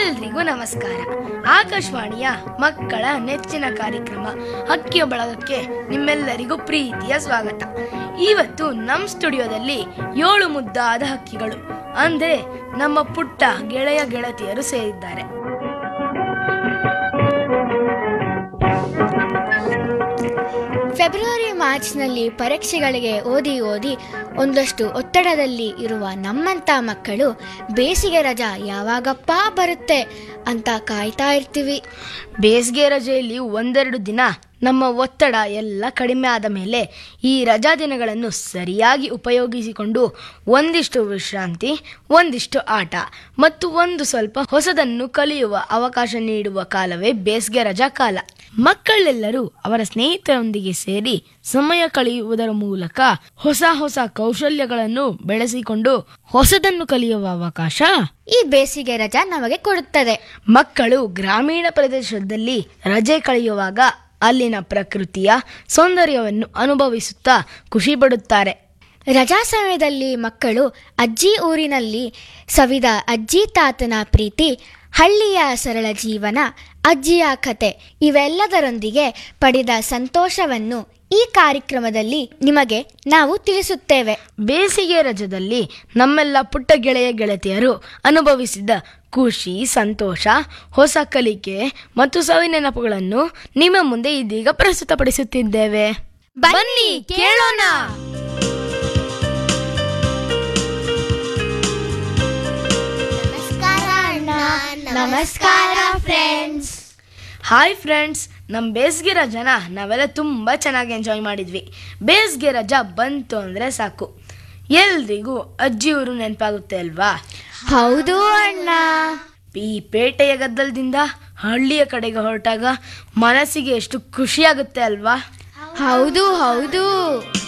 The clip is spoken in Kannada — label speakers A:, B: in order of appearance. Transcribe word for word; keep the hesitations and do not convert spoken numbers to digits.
A: ಎಲ್ರಿಗೂ ನಮಸ್ಕಾರ. ಆಕಾಶವಾಣಿಯ ಮಕ್ಕಳ ನೆಚ್ಚಿನ ಕಾರ್ಯಕ್ರಮ ಹಕ್ಕಿಯ ಬಳಗಕ್ಕೆ ನಿಮ್ಮೆಲ್ಲರಿಗೂ ಪ್ರೀತಿಯ ಸ್ವಾಗತ. ಇವತ್ತು ನಮ್ಮ ಸ್ಟುಡಿಯೋದಲ್ಲಿ ಏಳು ಮುದ್ದಾದ ಹಕ್ಕಿಗಳು ಅಂದ್ರೆ ನಮ್ಮ ಪುಟ್ಟ ಗೆಳೆಯ ಗೆಳತಿಯರು ಸೇರಿದ್ದಾರೆ.
B: ಫೆಬ್ರವರಿ ಮಾರ್ಚ್ನಲ್ಲಿ ಪರೀಕ್ಷೆಗಳಿಗೆ ಓದಿ ಓದಿ ಒಂದಷ್ಟು ಒತ್ತಡದಲ್ಲಿ ಇರುವ ನಮ್ಮಂಥ ಮಕ್ಕಳು ಬೇಸಿಗೆ ರಜಾ ಯಾವಾಗಪ್ಪ ಬರುತ್ತೆ ಅಂತ ಕಾಯ್ತಾ ಇರ್ತೀವಿ.
A: ಬೇಸಿಗೆ ರಜೆಯಲ್ಲಿ ಒಂದೆರಡು ದಿನ ನಮ್ಮ ಒತ್ತಡ ಎಲ್ಲ ಕಡಿಮೆ ಆದ ಮೇಲೆ ಈ ರಜಾ ದಿನಗಳನ್ನು ಸರಿಯಾಗಿ ಉಪಯೋಗಿಸಿಕೊಂಡು ಒಂದಿಷ್ಟು ವಿಶ್ರಾಂತಿ, ಒಂದಿಷ್ಟು ಆಟ ಮತ್ತು ಒಂದು ಸ್ವಲ್ಪ ಹೊಸದನ್ನು ಕಲಿಯುವ ಅವಕಾಶ ನೀಡುವ ಕಾಲವೇ ಬೇಸಿಗೆ ರಜಾ ಕಾಲ. ಮಕ್ಕಳೆಲ್ಲರೂ ಅವರ ಸ್ನೇಹಿತರೊಂದಿಗೆ ಸೇರಿ ಸಮಯ ಕಳೆಯುವುದರ ಮೂಲಕ ಹೊಸ ಹೊಸ ಕೌಶಲ್ಯಗಳನ್ನು ಬೆಳೆಸಿಕೊಂಡು ಹೊಸದನ್ನು ಕಲಿಯುವ ಅವಕಾಶ
B: ಈ ಬೇಸಿಗೆ ರಜಾ ನಮಗೆ ಕೊಡುತ್ತದೆ.
A: ಮಕ್ಕಳು ಗ್ರಾಮೀಣ ಪ್ರದೇಶದಲ್ಲಿ ರಜೆ ಕಳೆಯುವಾಗ ಅಲ್ಲಿನ ಪ್ರಕೃತಿಯ ಸೌಂದರ್ಯವನ್ನು ಅನುಭವಿಸುತ್ತಾ ಖುಷಿ ಪಡುತ್ತಾರೆ.
B: ರಜಾ ಸಮಯದಲ್ಲಿ ಮಕ್ಕಳು ಅಜ್ಜಿ ಊರಿನಲ್ಲಿ ಸವಿದ ಅಜ್ಜಿ ತಾತನ ಪ್ರೀತಿ, ಹಳ್ಳಿಯ ಸರಳ ಜೀವನ, ಅಜ್ಜಿಯ ಕತೆ ಇವೆಲ್ಲದರೊಂದಿಗೆ ಪಡೆದ ಸಂತೋಷವನ್ನು ಈ ಕಾರ್ಯಕ್ರಮದಲ್ಲಿ ನಿಮಗೆ ನಾವು ತಿಳಿಸುತ್ತೇವೆ.
A: ಬೇಸಿಗೆ ರಜದಲ್ಲಿ ನಮ್ಮೆಲ್ಲ ಪುಟ್ಟ ಗೆಳೆಯ ಗೆಳತಿಯರು ಅನುಭವಿಸಿದ ಖುಷಿ, ಸಂತೋಷ, ಹೊಸ ಕಲಿಕೆ ಮತ್ತು ಸವಿ ನೆನಪುಗಳನ್ನು ನಿಮ್ಮ ಮುಂದೆ ಇದೀಗ ಪ್ರಸ್ತುತಪಡಿಸುತ್ತಿದ್ದೇವೆ.
B: ಬನ್ನಿ ಕೇಳೋಣ. ನಮಸ್ಕಾರ ಅಣ್ಣ. ನಮಸ್ಕಾರ ಫ್ರೆಂಡ್ಸ್.
A: ಹಾಯ್ ಫ್ರೆಂಡ್ಸ್, ನಮ್ಮ ಬೇಸಿಗೆ ರಜಾನ ನಾವೆಲ್ಲ ತುಂಬ ಚೆನ್ನಾಗಿ ಎಂಜಾಯ್ ಮಾಡಿದ್ವಿ. ಬೇಸಿಗೆ ರಜಾ ಬಂತು ಅಂದರೆ ಸಾಕು ಎಲ್ರಿಗೂ ಅಜ್ಜಿಯವರು ನೆನಪಾಗುತ್ತೆ ಅಲ್ವಾ?
B: ಹೌದು ಅಣ್ಣ.
A: ಈ ಪೇಟೆಯ ಗದ್ದಲದಿಂದ ಹಳ್ಳಿಯ ಕಡೆಗೆ ಹೊರಟಾಗ ಮನಸ್ಸಿಗೆ ಎಷ್ಟು ಖುಷಿಯಾಗುತ್ತೆ ಅಲ್ವಾ?
B: ಹೌದು ಹೌದು.